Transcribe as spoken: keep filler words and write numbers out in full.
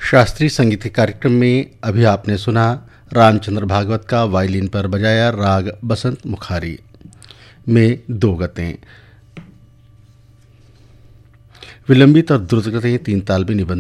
शास्त्रीय संगीत के कार्यक्रम में अभी आपने सुना रामचंद्र भागवत का वायलिन पर बजाया राग बसंत मुखारी में दो गतें, विलंबित और द्रुत गतें तीन ताल में निबंध